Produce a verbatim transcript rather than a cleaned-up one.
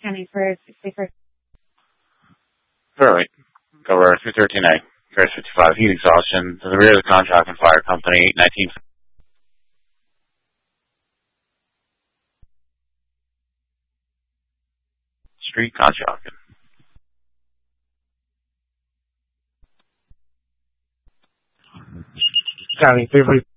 County for sixty-first. Fairly. Over two thirteen A. Grace fifty-five. Heat exhaustion to the rear of the contract and fire company, nineteen. Street Conshohocken. County, favorite.